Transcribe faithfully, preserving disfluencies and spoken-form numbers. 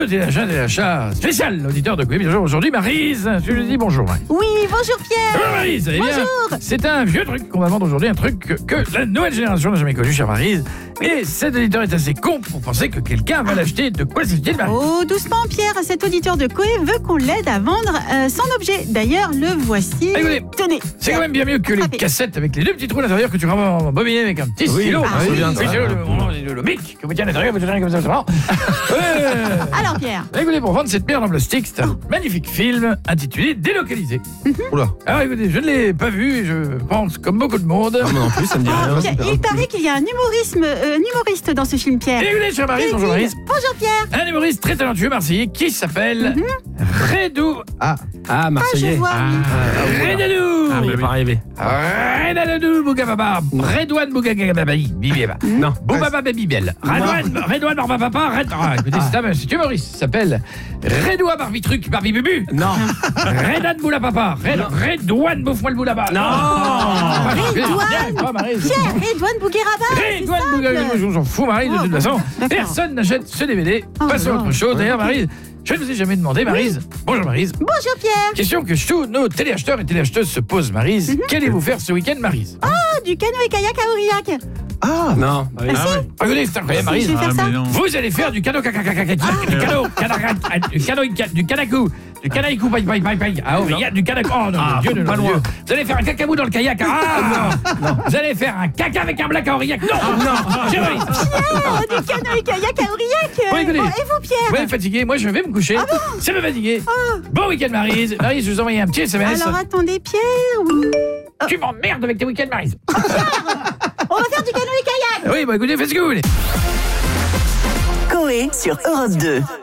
C'est l'achat, c'est l'achat spécial, l'auditeur de Coé. Bonjour, aujourd'hui, Maryse. Je lui dis bonjour, Maryse. Oui, bonjour Pierre. Bonjour, Maryse. Eh bien, bonjour. c'est un vieux truc qu'on va vendre aujourd'hui, un truc que, que la nouvelle génération n'a jamais connu, chère Maryse. Et cet auditeur est assez con pour penser que quelqu'un va l'acheter. De quoi s'agit-il, Maryse? Oh, doucement Pierre, cet auditeur de Coé veut qu'on l'aide à vendre euh, son objet. D'ailleurs, le voici. Ah, écoutez, tenez. C'est quand même bien mieux que les Attrapez. cassettes avec les deux petits trous à l'intérieur que tu ramènes en bobiné avec un petit Oui, stylo. ah, c'est bien ça. Oui, c'est le, le, le, le bic que vous tenez à l'intérieur, vous tenez comme ça, c'est marrant. Ouais. Alors Pierre. Écoutez, pour vendre cette merde en plastique, c'est un magnifique film intitulé Délocalisé. Oula. Alors écoutez, je ne l'ai pas vu et je pense comme beaucoup de monde. Ah, moi non plus, ça me dit rien. Pierre, il paraît qu'il y a un humorisme, euh, un humoriste dans ce film Pierre. Écoutez, cher Maryse, bonjour Maryse. Bonjour Pierre. Un humoriste très talentueux marseillais qui s'appelle Redou. Ah, ah, Ah, je Marseillais. vois. oui. Redadou. Ah, mais pas arrivé. Redadou Bougababa. Redouane Bougagabababi. Bibieba. Non. Boubaba Babybel. Redouane, Redouane Barbapapa. Red... Ah, écoutez, c'est un c'est humoriste. Il s'appelle Redoua Barbitruc Barbibubu. Non. Redan Boulapapa. Redouane Bouffe-moi le Boulaba. Non. Redouane. Pierre, Redouane Bougueraba. Redouane Bougagabababi. Je m'en fous, Maryse, de toute façon. D'accord. Personne n'achète ce D V D. Oh, Passons à non. autre chose. D'ailleurs, Maryse, je ne vous ai jamais demandé, Maryse. Bonjour, Maryse. Bonjour Pierre. Question que tous nos téléacheteurs et téléacheteuses se posent, Maryse. Qu'allez-vous faire ce week-end, Maryse? Ah, du canoë kayak à Aurillac. Ah, non. Ah, oui. Ah, si. Regardez, c'est incroyable, Si, Maryse. je vais faire ça. Vous allez faire du canot caca caca caca du canot canard du canot du canacou du canaïcou paille paille paille paille à Aurillac du canacou. Oh non, Ah, mon Dieu, non, pas non, loin. Dieu. Vous allez faire un cacabou dans le kayak. Ah non. Vous allez faire un caca avec un black à Aurillac. Non, non, j'ai Maryse. Pierre, du canoë kayak à Aurillac. Bon, écoutez. Bon, et vous Pierre? Ouais, fatigué, moi je vais me coucher. C'est me fatiguer. Bon week-end, Maryse. Maryse, je vous envoie un petit S M S. Alors attendez Pierre. Oui. Tu m'emmerdes avec tes week-ends, Maryse. On va faire du canoë kayak. Oui, bah écoutez, faites ce que vous voulez. Coé sur Europe deux.